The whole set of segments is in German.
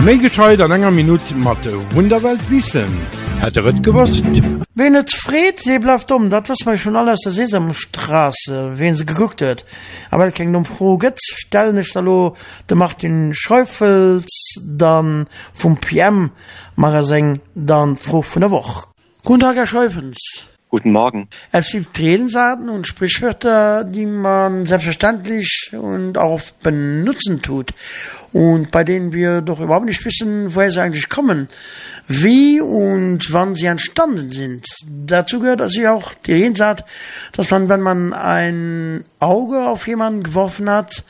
Mehr gescheit an einer Minute mit Wunderwelt wissen. Hat er es gewusst? Wen et fried, sie bleibt das was man schon alles der Sesamstraße, wen sie geguckt hat. Aber es ging um froh geht, stell nicht hallo, der macht den Schäufels, dann vom PM-Magazin, dann froh von der Woche. Guten Tag, Herr Schäufels. Guten Morgen. Es gibt Redensarten und Sprichwörter, die man selbstverständlich und auch benutzen tut. Und bei denen wir doch überhaupt nicht wissen, woher sie eigentlich kommen, wie und wann sie entstanden sind. Dazu gehört also auch die Redensart, dass man, wenn man ein Auge auf jemanden geworfen hat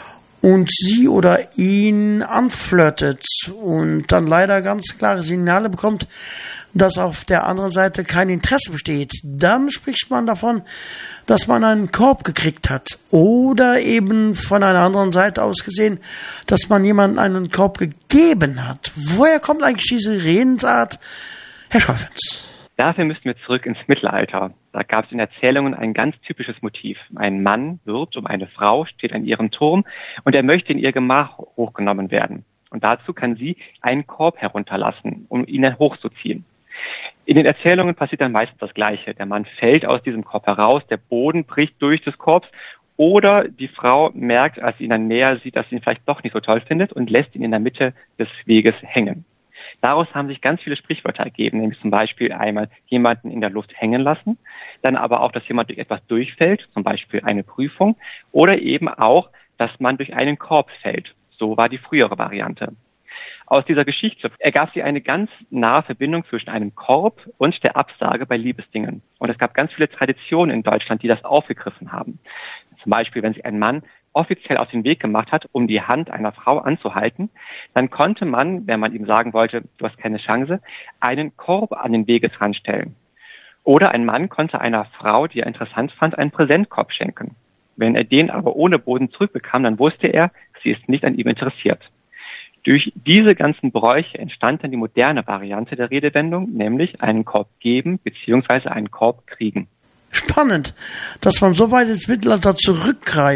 und sie oder ihn anflirtet und dann leider ganz klare Signale bekommt, dass auf der anderen Seite kein Interesse besteht, dann spricht man davon, dass man einen Korb gekriegt hat. Oder eben von einer anderen Seite aus gesehen, dass man jemandem einen Korb gegeben hat. Woher kommt eigentlich diese Redensart, Herr Schäufens? Dafür müssten wir zurück ins Mittelalter. Da gab es in Erzählungen ein ganz typisches Motiv. Ein Mann wirbt um eine Frau, steht an ihrem Turm und er möchte in ihr Gemach hochgenommen werden. Und dazu kann sie einen Korb herunterlassen, um ihn hochzuziehen. In den Erzählungen passiert dann meistens das Gleiche. Der Mann fällt aus diesem Korb heraus, der Boden bricht durch des Korbs oder die Frau merkt, als sie ihn dann näher sieht, dass sie ihn vielleicht doch nicht so toll findet und lässt ihn in der Mitte des Weges hängen. Daraus haben sich ganz viele Sprichwörter ergeben, nämlich zum Beispiel einmal jemanden in der Luft hängen lassen, dann aber auch, dass jemand durch etwas durchfällt, zum Beispiel eine Prüfung, oder eben auch, dass man durch einen Korb fällt. So war die frühere Variante. Aus dieser Geschichte ergab sich eine ganz nahe Verbindung zwischen einem Korb und der Absage bei Liebesdingen. Und es gab ganz viele Traditionen in Deutschland, die das aufgegriffen haben. Zum Beispiel, wenn sich ein Mann offiziell auf den Weg gemacht hat, um die Hand einer Frau anzuhalten, dann konnte man, wenn man ihm sagen wollte, du hast keine Chance, einen Korb an den Wegesrand stellen. Oder ein Mann konnte einer Frau, die er interessant fand, einen Präsentkorb schenken. Wenn er den aber ohne Boden zurückbekam, dann wusste er, sie ist nicht an ihm interessiert. Durch diese ganzen Bräuche entstand dann die moderne Variante der Redewendung, nämlich einen Korb geben bzw. einen Korb kriegen. Spannend, dass man so weit ins Mittelalter zurückgreift.